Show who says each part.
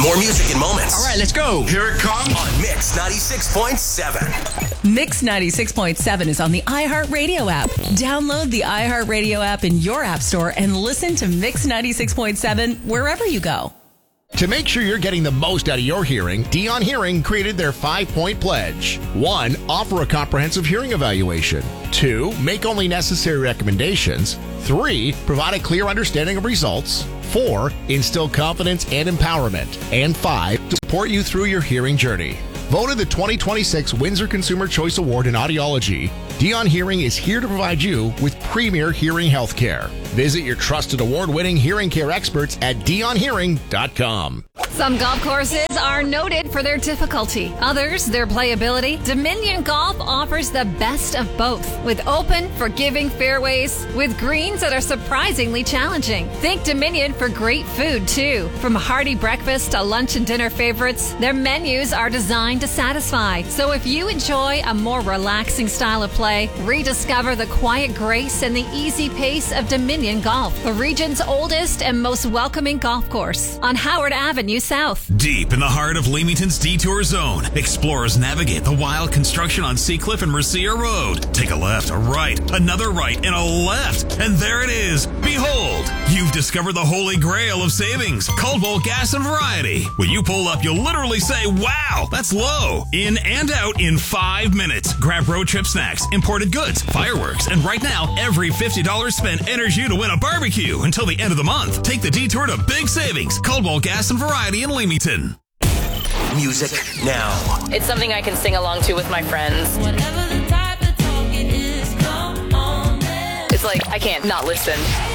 Speaker 1: More music and moments.
Speaker 2: All right, let's go.
Speaker 1: Here it comes on Mix 96.7.
Speaker 3: Mix 96.7 is on the iHeartRadio app. Download the iHeartRadio app in your app store and listen to Mix 96.7 wherever you go.
Speaker 4: To make sure you're getting the most out of your hearing, Dion Hearing created their 5-point pledge. 1. Offer a comprehensive hearing evaluation. 2. Make only necessary recommendations. 3. Provide a clear understanding of results. 4. Instill confidence and empowerment. And 5. Support you through your hearing journey. Voted the 2026 Windsor Consumer Choice Award in Audiology, Dion Hearing is here to provide you with premier hearing health care. Visit your trusted award-winning hearing care experts at dionhearing.com.
Speaker 5: Some golf courses are noted for their difficulty. Others, their playability. Dominion Golf offers the best of both, with open, forgiving fairways, with greens that are surprisingly challenging. Think Dominion for great food, too. From hearty breakfast to lunch and dinner favorites, their menus are designed to satisfy. So if you enjoy a more relaxing style of play, rediscover the quiet grace and the easy pace of Dominion Golf, the region's oldest and most welcoming golf course on Howard Avenue South.
Speaker 6: Deep in the heart of Leamington's Detour Zone, explorers navigate the wild construction on Seacliff and Mercia Road. Take a left, a right, another right, and a left. And there it is. Behold, you've discovered the holy grail of savings, Caldwell Gas and Variety. When you pull up, you'll literally say, wow, that's low. In and out in 5 minutes. Grab road trip snacks, imported goods, fireworks, and right now, every $50 spent enters you to win a barbecue until the end of the month. Take the detour to big savings, Caldwell Gas and Variety in Leamington.
Speaker 1: Music now.
Speaker 7: It's something I can sing along to with my friends.
Speaker 8: Whatever the type of talking is, come on then.
Speaker 7: It's like I can't not listen.